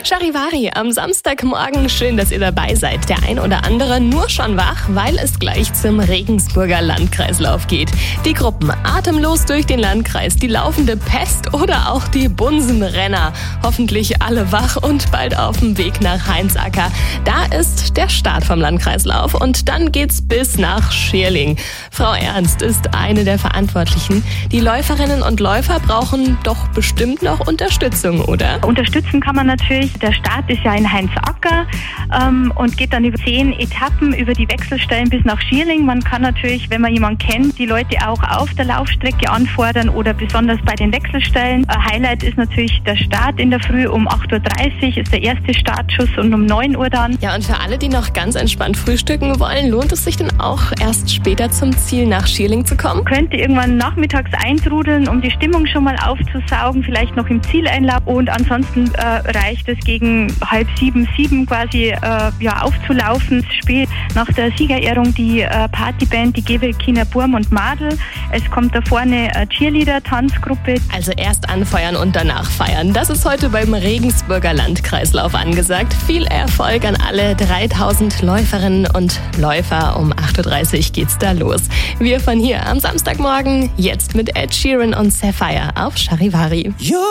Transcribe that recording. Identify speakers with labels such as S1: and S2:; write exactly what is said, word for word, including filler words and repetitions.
S1: Charivari am Samstagmorgen. Schön, dass ihr dabei seid. Der ein oder andere nur schon wach, weil es gleich zum Regensburger Landkreislauf geht. Die Gruppen Atemlos durch den Landkreis, die laufende Pest oder auch die Bunsenrenner. Hoffentlich alle wach und bald auf dem Weg nach Heinzacker. Da ist der Start vom Landkreislauf und dann geht's bis nach Schierling. Frau Ernst ist eine der Verantwortlichen. Die Läuferinnen und Läufer brauchen doch bestimmt noch Unterstützung, oder?
S2: Unterstützen kann man natürlich. Der Start ist ja in Heinzacker ähm, und geht dann über zehn Etappen über die Wechselstellen bis nach Schierling. Man kann natürlich, wenn man jemanden kennt, die Leute auch auf der Laufstrecke anfordern oder besonders bei den Wechselstellen. Ein Highlight ist natürlich der Start in der Früh um acht Uhr dreißig ist der erste Startschuss und um neun Uhr dann.
S1: Ja, und für alle, die noch ganz entspannt frühstücken wollen, lohnt es sich dann auch erst später zum Ziel nach Schierling zu kommen?
S2: Könnte irgendwann nachmittags eintrudeln, um die Stimmung schon mal aufzusaugen, vielleicht noch im Zieleinlauf. Und ansonsten äh, reicht es gegen halb sieben, sieben quasi äh, ja, aufzulaufen. Spät nach der Siegerehrung die äh, Partyband, die Gewelkiner Burm und Madel. Es kommt da vorne eine Cheerleader-Tanzgruppe.
S1: Also erst anfeuern und danach feiern. Das ist heute beim Regensburger Landkreislauf angesagt. Viel Erfolg an alle dreitausend Läuferinnen und Läufer. Um acht Uhr dreißig geht's da los. Wir von hier am Samstagmorgen, jetzt mit Ed Sheeran und Sapphire auf Charivari.